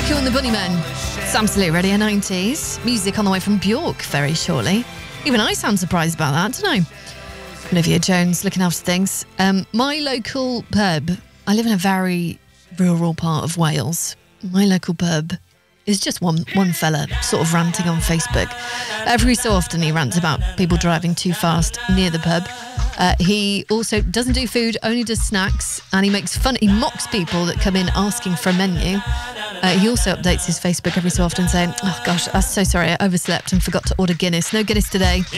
Jacko and the Bunnymen. It's Absolute Radio 90s. Music on the way from Bjork very shortly. Even I sound surprised about that, don't I? Olivia Jones looking after things. My local pub, I live in a very rural part of Wales. My local pub is just one fella sort of ranting on Facebook. Every so often he rants about people driving too fast near the pub. He also doesn't do food, only does snacks, and he mocks people that come in asking for a menu. He also updates his Facebook every so often saying, oh gosh, I'm so sorry, I overslept and forgot to order Guinness. No Guinness today.